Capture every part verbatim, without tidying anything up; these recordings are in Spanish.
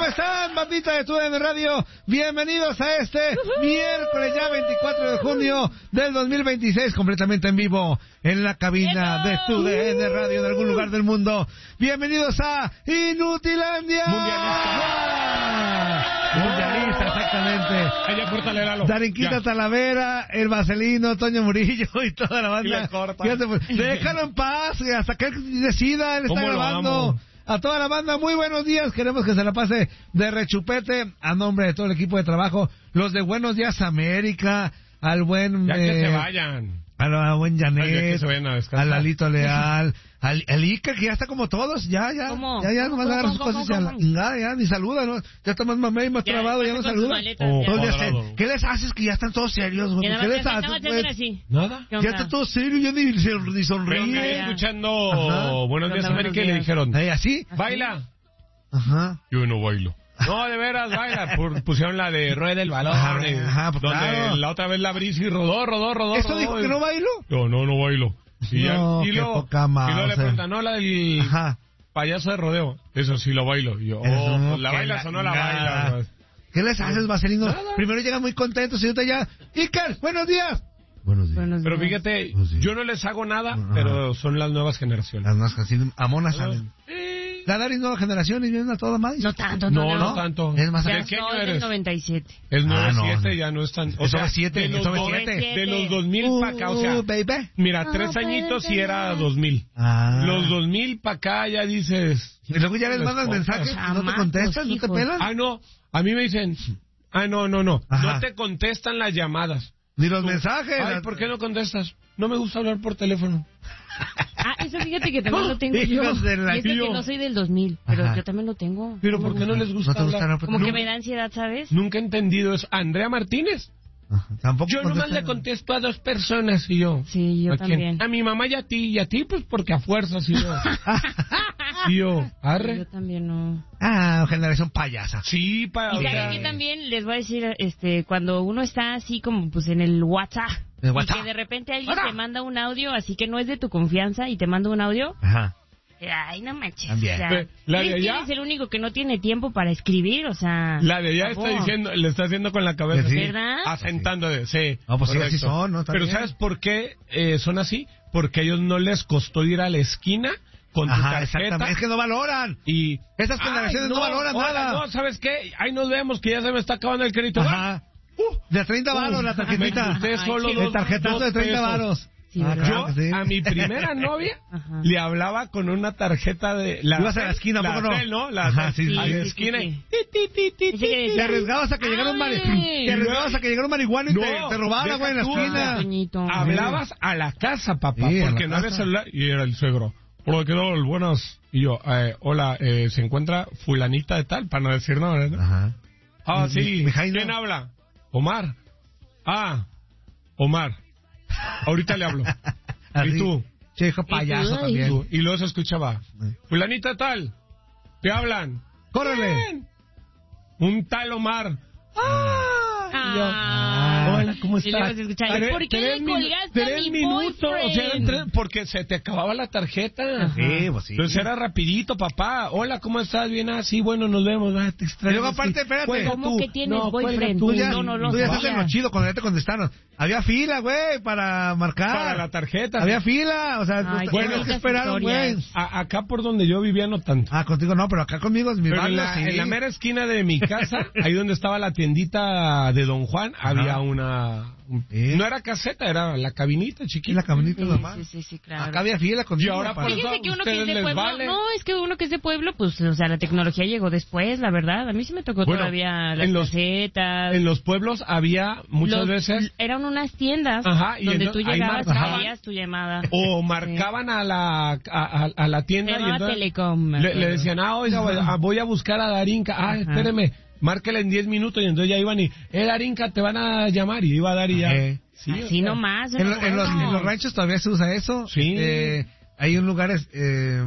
están, bandita de TUDN Radio? Bienvenidos a este uh-huh. miércoles ya veinticuatro de junio del dos mil veintiséis, completamente en vivo en la cabina de TUDN Radio en algún lugar del mundo. Bienvenidos a Inutilandia. Mundialista. Mundialista, exactamente. Ella córtale, Lalo. Darinquita Talavera, el Vaselino, Toño Murillo y toda la banda. Fíjate, pues, déjalo en paz, hasta que él decida, él está grabando. A toda la banda, muy buenos días, queremos que se la pase de rechupete a nombre de todo el equipo de trabajo, los de Buenos Días América, al buen... Ya eh, que se vayan. A buen Janet, a Lalito Leal, al, al Iker, que ya está como todos, ya, ya, ¿Cómo? ya, ya, nomás agarra sus cosas y a la chingada, ya, ni saluda, ¿no? Ya está más mamé y más ya, trabado, ya no saluda. Oh, se, ¿Qué les haces que ya están todos serios, güey? ¿Qué les haces, güey? Nada. Ya está todo serio, ya ni, ni sonríe. Escuchando Ajá. Buenos Días América y le dijeron, ¿Eh, así? ¿Baila? Ajá. Yo no bailo. No, de veras, baila. Pusieron la de Rueda el Balón. Ajá, y, ajá, pues donde claro. la otra vez la brisa y rodó, rodó, rodó. ¿Eso rodó, dijo y... que no bailo? Yo, no, no bailo. Y, no, ya, y, luego, poca más, y luego le o sea... preguntan, no, la del ajá. payaso de rodeo. Eso sí lo bailo. Y yo, Eso, oh, pues, ¿la bailas la... o no la nada. bailas? ¿Qué les haces, Vaselino? Nada. Primero llegan muy contentos y ahorita ya... Iker, buenos días. Buenos días. Buenos Pero días. fíjate, pues sí. yo no les hago nada, Ajá. pero son las nuevas generaciones. Las nuevas generaciones, amonas salen. Eh, La Dari nueva generación y vienen a toda madre. No tanto, No, no, no, no. tanto. Es más, Ya ¿de qué no, año es del eres? noventa y siete. El Ah, noventa y siete no. ya no es tan... Eso es siete, de los, eso es dos- siete. de los dos mil Uh, para acá, o sea... baby. Mira, No, tres puede añitos ser. y era dos mil. Ah. Los dos mil para acá ya dices... Y luego ya les Les mandas compras. mensajes, no te Chamacos, contestan, no te hijos. pelan. Ah, no, a mí me dicen... Ah, no, no, no. Ajá. No te contestan las llamadas. Ni los Tú, mensajes. Ay, las- ¿por qué no contestas? No me gusta hablar por teléfono. Ah, eso fíjate que también lo tengo yo. Hijos de la- Y eso que yo. no soy del dos mil, pero Ajá. yo también lo tengo. Pero No me ¿por qué no gusta. les gusta No te gusta hablar? hablar por Como que teléfono. me da ansiedad, ¿sabes? Nunca he entendido eso. Andrea Martínez. Ajá, tampoco Yo nomás contestan. le contesto a dos personas y yo. Sí, yo ¿A quién? también. A mi mamá y a ti. Y a ti, pues porque a fuerzas y yo. Y yo, arre. Yo también no. Ah, generación payasa. Sí, para... Y o sea, saben que también les voy a decir, este, cuando uno está así como pues en el WhatsApp, El y WhatsApp. que de repente alguien Hola. te manda un audio, así que no es de tu confianza y te manda un audio, Ajá. ay, no manches. También. O sea, Ve, la de ¿crees que allá? eres el único que no tiene tiempo para escribir? O sea, La de allá por está favor. diciendo, le está haciendo con la cabeza. Sí. ¿Verdad? Asentando de, sí. No, pues sí, correcto. así son, ¿no? Está Pero bien. ¿sabes por qué eh, son así? Porque a ellos no les costó ir a la esquina con tu Ajá, tarjeta. exactamente. Es que no valoran. Y... Esas generaciones Ay, no valoran hola, nada. No, ¿sabes qué? Ahí nos vemos que ya se me está acabando el crédito. Ajá. Uh, De treinta varos uh, la tarjetita. me gusté Ay, solo qué dos- El tarjetazo dos de treinta pesos. varos. Sí, Ah, ¿verdad? claro Yo que sí. a mi primera novia Ajá. le hablaba con una tarjeta de... La Ibas a la esquina, ¿a la poco no? Cel, ¿no? La Ajá, sí, Cel, a sí, la sí, esquina. sí, y sí. ti, ti, ti, ti, Dice que ti, decía- Te arriesgabas a que llegara un mari... Ay. Te arriesgabas a que llegara un marihuana y No, te, te robara, güey, en la deja tú, esquina. Toñito. Hablabas a la casa, papá, Sí, a la porque no había casa. celular. Y era el suegro. Hola, ¿qué tal? Buenas. Y yo, eh, hola, eh, ¿se encuentra fulanita de tal? Para no decir nada, ¿verdad? Ajá. Ah, Mi- sí. mi Jaina. ¿Quién habla? Omar. Ah, Omar. Ahorita le hablo. Así. ¿Y tú? Che, hijo payaso Ay. también. Tú. Y luego se escuchaba. Sí. Fulanita tal. ¿Te hablan? ¡Córrele! ¿Quién? Un tal Omar. ¡Ah! Y yo, Ah. hola, ¿cómo Y luego estás? se escucha, Tres- ¿por qué tres le minu- colgaste a tres mi minutos, o sea, eran boyfriend? tres- porque se te acababa la tarjeta. Sí, pues sí. Entonces era rapidito, papá. Hola, ¿cómo estás? Bien, ah, sí, bueno, nos vemos. Ah, te extraño. Y luego, aparte, Sí. espérate. Cuelga ¿Cómo tú. que tienes No, cuelga boyfriend? tú. Tú ya, No, no lo tú ya estás sabía. en lo chido cuando ya te contestaron. Había fila, güey, para marcar. Para la tarjeta. Había fila, o sea, Ay, no- qué bueno, que bonitas esperaron, güey. historias. A- acá por donde yo vivía no tanto. Ah, contigo no, pero acá conmigo es mi Pero en barrio, la, sí. en la mera esquina de mi casa, ahí donde estaba la tiendita de Don Juan, había una... un- ¿Eh? No era caseta, era la cabinita En chiquita. la camioneta Sí, normal. sí, sí, sí, claro. Acá había fila contigo. Y ahora para- por Fíjense eso que uno a que es ustedes de les pueblo, vale. no, es que uno que es de pueblo, pues, o sea, la tecnología llegó después, la verdad. A mí sí me tocó Bueno, todavía las en los- casetas. En los pueblos había muchas Los- veces... Eran unas tiendas Ajá, y donde entonces tú ahí llegabas, marcaban. traías tu llamada. O marcaban a la a, a- a la tienda Se y llamaba entonces Telecom, me le, acuerdo. le decían, ah, oiga, voy a, voy a buscar a Darinka. Ah, Ajá. espéreme, márquele en diez minutos y entonces ya iban y, eh, Darinka, te van a llamar y iba a dar y ya. Eh. Sí, Así o sea, nomás. En, lo- en los, en los ranchos todavía se usa eso. Sí. Eh, hay un lugar, es, eh,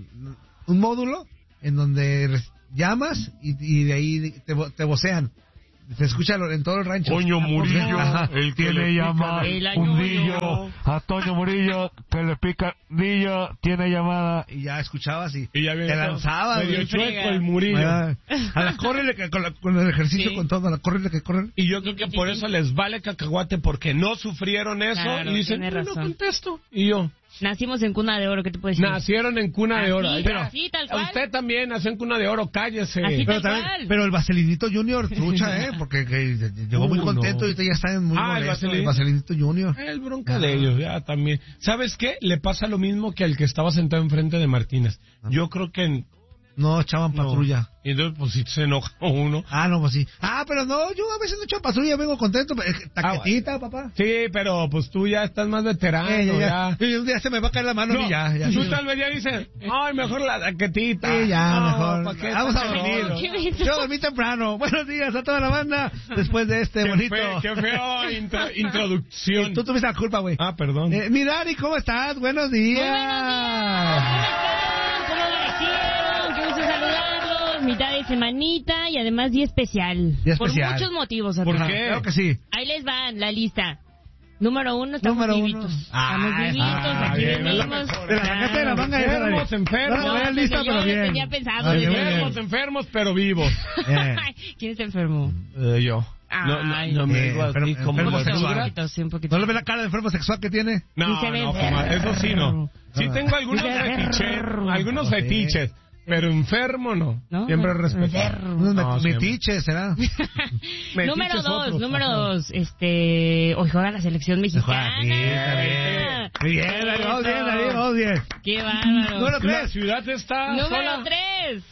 un módulo en donde res- llamas y, y de ahí te, vo- te vocean. Se escucha en todo el rancho. Toño Murillo, Ajá. el que tiene le llamada, pica Fundillo, a Toño Murillo, que le pica Dillo, tiene llamada. Y ya escuchabas y, Y ya viene te lanzabas. medio güey. chueco el Murillo. Ah, a la córrele que con, la- con el ejercicio, Sí. con todo, a la córrele que corren. Y yo creo que por eso les vale cacahuate, porque no sufrieron eso. Claro, y dicen, tiene "Ay, no razón. contesto". Y yo, Nacimos en cuna de oro, ¿qué te puedes decir? nacieron en cuna de oro. Así, Ay, pero así, tal cual. usted también nació en cuna de oro, cállese. Así Pero, tal también, cual. pero el Vaselinito Junior, trucha, ¿eh? Porque que, llegó muy Uh, contento no. y ahorita ya está muy Ah, el molesto. Vaselin- El Vaselinito Junior. El bronca de ellos, ya también. ¿Sabes qué? Le pasa lo mismo que al que estaba sentado enfrente de Martínez. Yo creo que... en- No, echaban no. patrulla. Y entonces, pues, si se enoja uno. Ah, no, pues sí. Ah, pero no, yo a veces no echo patrulla, vengo contento. eh, Taquetita, papá. Sí, pero pues tú ya estás más veterano, Eh, ya, ya. ya. Y un día se me va a caer la mano No, y ya, ya. tú sí. tal vez ya dices, ay, mejor la taquetita. Sí, ya, No, mejor. ¿pa' qué Vamos a tanto dormir. rollo? ¿Qué besó? Yo dormí temprano. Buenos días a toda la banda. Después de este Qué, bonito. fe- qué feo intro- Sí, introducción. tú tuviste la culpa, güey. Ah, perdón. Eh, mi Dari, ¿cómo estás? Buenos días. ¿Cómo amanecieron? Qué gusto saludarlos. Mitad de semanita y además día especial. Día Por especial. muchos motivos. ¿Por amigo. qué? Claro que sí. Ahí les va la lista. Número uno, estamos Número uno. vivitos. Ah, estamos vivitos, ah, aquí bien, es la venimos. mejor. Te la sacaste de la manga esa, Dari. Enfermos, enfermos. No, no, No, no, lista, yo pero lo bien. tenía pensado. Ah, desde bien, bien. Enfermos, enfermos, pero vivos. Eh. ¿Quién está enfermo? Eh, yo. No, no, Ay. no me Eh, digo así enfermo- como enfermo la sexual. Un dura. poquito, sí, un poquito. ¿No le ve la cara de enfermo sexual que tiene? No, Sí se ve no, enfermo. jamás. Eso sí no. Sí Ah. tengo algunos Sí se ve fetiches, enfermo. algunos Sí. fetiches, pero enfermo no. ¿No? Siempre respeto. Enfermo. Unos No, met- siempre. metiches, ¿será? Número Metiches dos, otros, número ajá. dos, este, hoy juega la selección mexicana. Sí, está bien. Muy bien, Dari, vamos bien, Dari, vamos bien. Qué bárbaro. Número La tres. ciudad está Número sola. tres.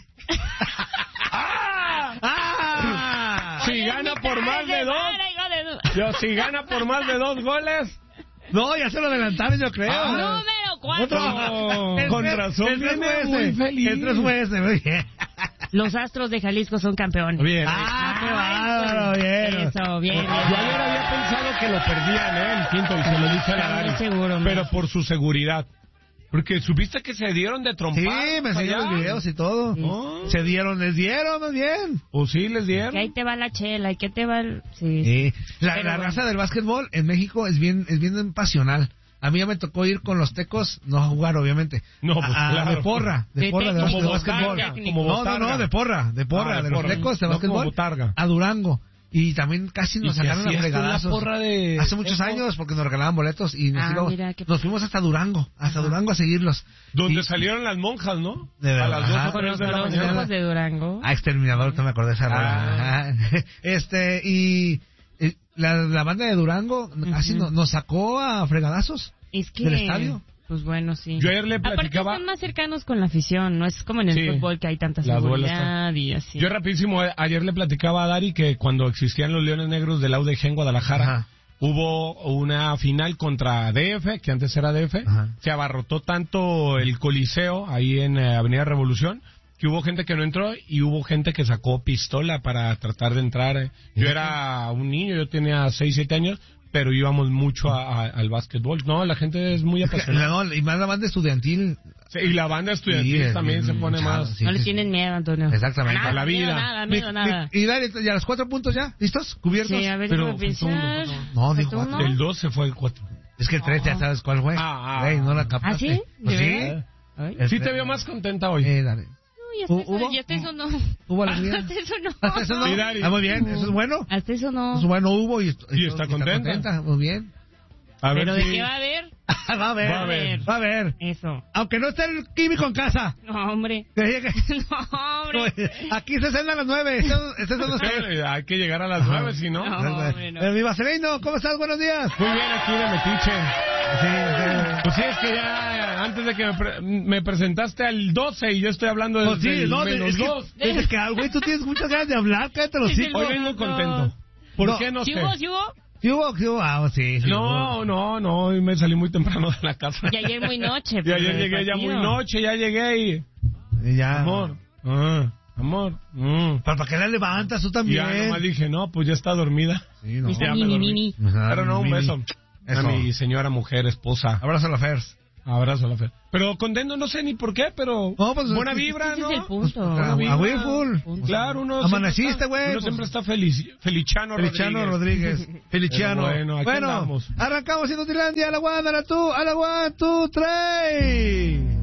¡Ah! ¡Ah! Si Oye, gana mi por cara más de se dos, para, hijo de- yo, si gana por más de dos goles, No, ya se lo adelantaron, yo creo. Ah. Número cuatro. Otro. El Con tres- razón el tres viene fue muy ese. feliz. El tres fue ese, muy bien. Los Astros de Jalisco son campeones. bien. Ah, qué Ay, bárbaro, pues, bien. Eso, bien, Yo bien. ayer había pensado que lo perdían, ¿eh? El quinto, y se lo dije a la Estaba muy Dari. seguro, Pero ¿no? por su seguridad. Porque supiste que se dieron de Sí, trompadas. me enseñaron los videos y todo. Sí. Se dieron, les dieron, más bien. Pues sí, les dieron. Que ahí te va la chela, y que te va el... Sí, sí. Sí. La, Pero la bueno. raza del básquetbol en México es bien, es bien pasional. A mí ya me tocó ir con los tecos, no a jugar, obviamente. No, pues, a, a- claro. de porra, de De porra, de, técnico, de básquetbol. botarga, técnico. como No, no, botarga. no, de porra, de porra, Ah, de de los porra. tecos de No como básquetbol. botarga. A Durango. Y también casi nos ¿Y qué sacaron a hacías tú en la fregadazos. porra de Hace muchos teco? años, porque nos regalaban boletos y nos, Ah, íbamos- mira, qué nos fuimos hasta Durango, hasta Durango a seguirlos. Donde Y- salieron las monjas, ¿no? De a verdad. las dos Ajá. o Con tres los de la ojos mañana. de Durango. Ah, Exterminador, te me acordé de esa Ah. rola. Ajá. Este, y eh, la, la banda de Durango casi Ujú. no- nos sacó a fregadazos. Es que... ¿Del estadio? Pues bueno, sí. Yo ayer le Aparte platicaba... están más cercanos con la afición, no es como en el Sí. fútbol que hay tanta La duela seguridad y así. Yo rapidísimo, eh, ayer le platicaba a Dari que cuando existían los Leones Negros del A U D G en Guadalajara, Ajá. hubo una final contra D F, que antes era D F, Ajá. se abarrotó tanto el Coliseo ahí en eh, Avenida Revolución, que hubo gente que no entró y hubo gente que sacó pistola para tratar de entrar. eh. Yo era un niño, yo tenía seis, siete años, pero íbamos mucho a- a- al básquetbol. No, la gente es muy apasionada. No, y más la banda estudiantil. Sí, y la banda estudiantil Sí, es también bien se pone hinchada, más... sí, no le sí, tienen miedo, Antonio. Exactamente. Nada, A la miedo, vida. Nada, Mi- miedo, nada. mi- y dale, ¿y a los cuatro puntos ya? ¿Listos? ¿Cubiertos? Sí, a ver, Pero déjame faltó uno, pensar. no, dijo ¿Faltó cuatro. uno? El dos se fue el cuatro. Es que el tres ya sabes cuál fue. Ah, ah. Güey, no la captaste. ¿Ah, sí? Pues ¿De sí. verdad? Ay. El Sí tres. te veo más contenta hoy. Eh, dale. No, ya hasta eso, ¿Hubo? ya hasta eso no. ¿Hubo alegría? Hasta eso no. Hasta eso no. Sí, Dari. Ah, muy bien, eso es bueno. Hasta eso no. Eso es bueno, hubo y, Y está contenta. Muy bien. A ver ¿Pero si... de qué va a haber? va a ver, Va a ver. va a ver. Eso. Aunque no esté el químico en casa. No, hombre. Que llegue. No, hombre. Aquí se cena a las nueve. Estos estos son los que... Hay que llegar a las nueve, si no. No. hombre, no. Eh, mi Vaselino, ¿cómo estás? Buenos días. Muy bien aquí de Metiche. Sí, sí. Pues sí, es que ya antes de que me, pre- me presentaste al doce y yo estoy hablando del Pues sí, del no, menos es que, dos. es que, güey, tú tienes muchas ganas de hablar, cállate los Es el hijos. Hoy vengo contento. ¿Por No. qué no ¿Sí sé? hubo, sí hubo? ¿Sí hubo? ¿Sí hubo? Ah, sí, sí No, hubo. no, no, hoy me salí muy temprano de la casa. Y ayer muy noche. Y pues, ayer el llegué ya partido. muy noche, ya llegué y... Y ya. Amor, ah, amor, mm. ¿Pero para qué la levantas tú Y también? ya nomás dije, no, pues ya está dormida. Sí, no. Está Ya ni, me ni, dormí. ni, ni. Ajá, Pero no, un Mimi. beso. Eso. A mi señora mujer, esposa. Abrazo a la Fers. Abrazo a la fe. Pero contento, no sé ni por qué, pero no, pues, buena es, vibra, ese ¿no? es el punto. A Huiful. Claro, uno amaneciste, güey. Uno pues, siempre está feliz. Feliciano Rodríguez. Feliciano Rodríguez. Feliciano. Bueno, aquí bueno andamos. Arrancamos en Nutilandia, a la one, a la two, a la one, two, three.